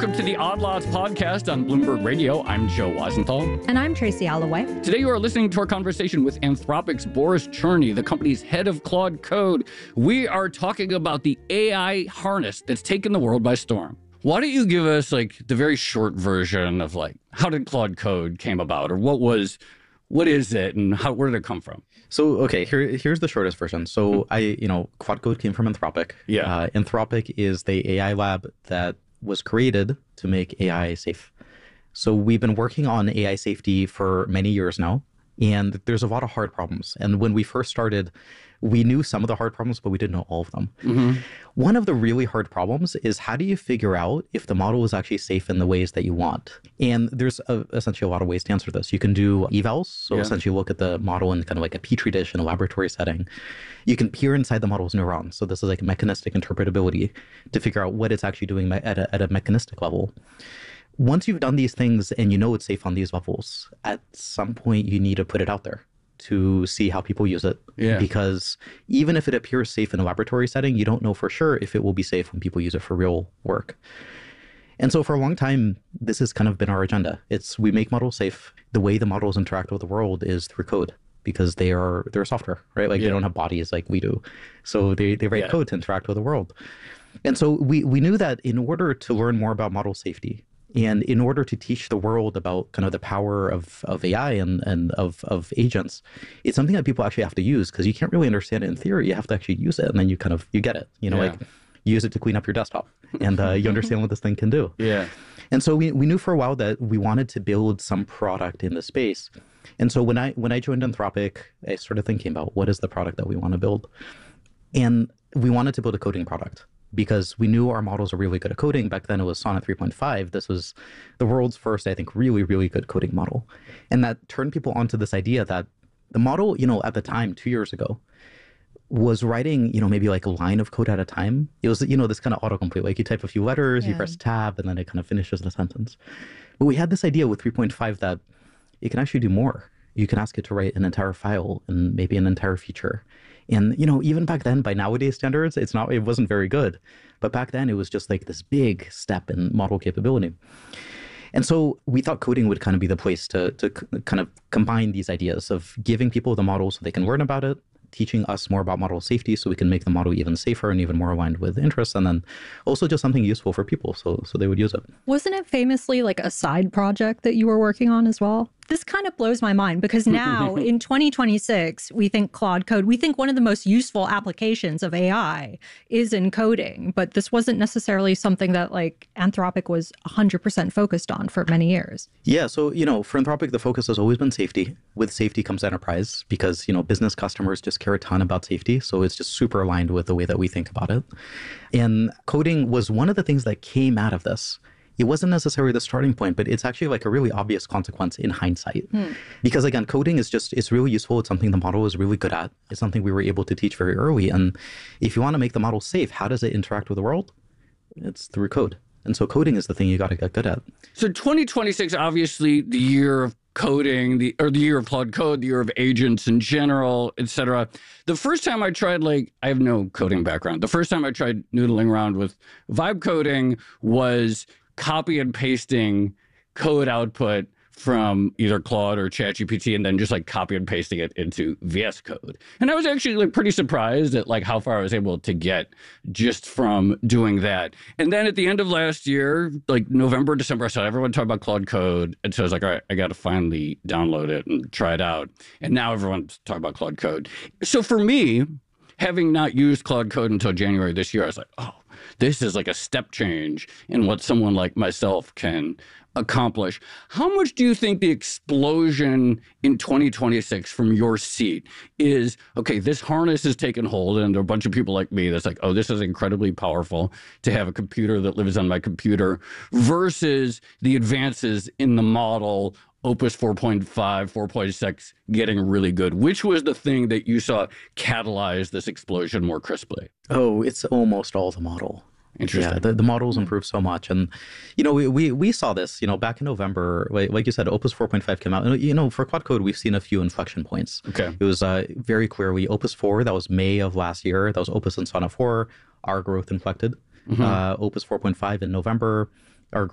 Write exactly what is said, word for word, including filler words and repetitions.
welcome to the Odd Lots podcast on Bloomberg Radio. I'm Joe Weisenthal. And I'm Tracy Alloway. Today you are listening to our conversation with Anthropic's Boris Cherny, the company's head of Claude Code. We are talking about the A I harness that's taken the world by storm. Why don't you give us like the very short version of like, how did Claude Code came about, or what was, what is it, and how, where did it come from? So, okay, here, here's the shortest version. So mm-hmm. I, you know, Claude Code came from Anthropic. Yeah. Uh, Anthropic is the A I lab that was created to make A I safe. So we've been working on A I safety for many years now, and there's a lot of hard problems. And when we first started, we knew some of the hard problems, but we didn't know all of them. Mm-hmm. One of the really hard problems is how do you figure out if the model is actually safe in the ways that you want? And there's a, essentially a lot of ways to answer this. You can do evals, so yeah. essentially look at the model in kind of like a petri dish in a laboratory setting. You can peer inside the model's neurons. So this is like mechanistic interpretability to figure out what it's actually doing at a, at a mechanistic level. Once you've done these things and you know it's safe on these levels, at some point you need to put it out there to see how people use it. Yeah. Because even if it appears safe in a laboratory setting, you don't know for sure if it will be safe when people use it for real work. And so for a long time, this has kind of been our agenda. It's we make models safe. The way the models interact with the world is through code because they are they're software, right? Like yeah. they don't have bodies like we do. So they, they write yeah. code to interact with the world. And so we, we knew that in order to learn more about model safety, and in order to teach the world about kind of the power of, of A I and, and of, of agents, it's something that people actually have to use because you can't really understand it in theory. You have to actually use it, and then you kind of you get it. You know, yeah. like you use it to clean up your desktop, and uh, you understand what this thing can do. Yeah. And so we we knew for a while that we wanted to build some product in the space. And so when I when I joined Anthropic, I started thinking about what is the product that we want to build, and we wanted to build a coding product. Because we knew our models are really good at coding. Back then it was Sonnet three point five. This was the world's first, I think, really, really good coding model. And that turned people onto this idea that the model, you know, at the time, two years ago, was writing, you know, maybe like a line of code at a time. It was, you know, this kind of autocomplete. Like you type a few letters, yeah. you press tab, and then it kind of finishes the sentence. But we had this idea with three point five that it can actually do more. You can ask it to write an entire file and maybe an entire feature. And, you know, even back then, by nowadays standards, it's not, it wasn't very good. But back then, it was just like this big step in model capability. And so we thought coding would kind of be the place to, to c- kind of combine these ideas of giving people the model so they can learn about it, teaching us more about model safety so we can make the model even safer and even more aligned with interests, and then also just something useful for people so so they would use it. Wasn't it famously like a side project that you were working on as well? This kind of blows my mind because now in twenty twenty-six, we think Claude Code, we think one of the most useful applications of A I is in coding, but this wasn't necessarily something that like Anthropic was one hundred percent focused on for many years. Yeah, so, you know, for Anthropic, the focus has always been safety. With safety comes enterprise because, you know, business customers just care a ton about safety. So it's just super aligned with the way that we think about it. And coding was one of the things that came out of this. It wasn't necessarily the starting point, but it's actually like a really obvious consequence in hindsight. Hmm. Because again, coding is just, it's really useful. It's something the model is really good at. It's something we were able to teach very early. And if you want to make the model safe, how does it interact with the world? It's through code. And so coding is the thing you got to get good at. So twenty twenty-six, obviously the year of coding, the or the year of Claude Code, the year of agents in general, et cetera. The first time I tried, like, I have no coding background. The first time I tried noodling around with vibe coding was copy and pasting code output from either Claude or ChatGPT and then just like copy and pasting it into V S Code. And I was actually like pretty surprised at like how far I was able to get just from doing that. And then at the end of last year, like November, December, I saw everyone talk about Claude Code. And so I was like, all right, I got to finally download it and try it out. And now everyone's talking about Claude Code. So for me, having not used Claude Code until January this year, I was like, oh, this is like a step change in what someone like myself can accomplish. How much do you think the explosion in twenty twenty-six from your seat is, okay, this harness has taken hold and there are a bunch of people like me that's like, oh, this is incredibly powerful to have a computer that lives on my computer versus the advances in the model, Opus four point five, four point six getting really good? Which was the thing that you saw catalyze this explosion more crisply? Oh, it's almost all the model. Interesting. Yeah, the, the models improved so much. And, you know, we, we we saw this, you know, back in November, like, like you said, Opus four point five came out. And, you know, for Claude Code, we've seen a few inflection points. Okay. It was uh, very clearly Opus four, that was May of last year. That was Opus and Sonnet four. Our growth inflected. Mm-hmm. Uh, Opus four point five in November.